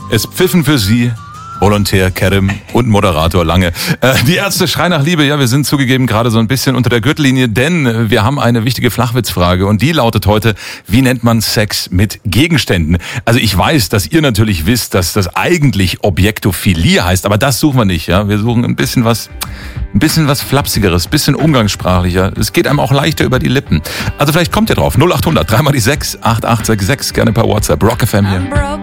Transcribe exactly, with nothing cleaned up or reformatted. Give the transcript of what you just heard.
Es pfiffen für Sie Volontär Kerem und Moderator Lange. Äh, die Ärzte schreien nach Liebe. Ja, wir sind zugegeben gerade so ein bisschen unter der Gürtellinie, denn wir haben eine wichtige Flachwitzfrage und die lautet heute, wie nennt man Sex mit Gegenständen? Also ich weiß, dass ihr natürlich wisst, dass das eigentlich Objektophilie heißt, aber das suchen wir nicht. Ja, wir suchen ein bisschen was, ein bisschen was Flapsigeres, ein bisschen umgangssprachlicher. Es geht einem auch leichter über die Lippen. Also vielleicht kommt ihr drauf. null acht hundert, dreimal die sechs, acht acht sechs sechs, gerne per WhatsApp. Rock F M hier.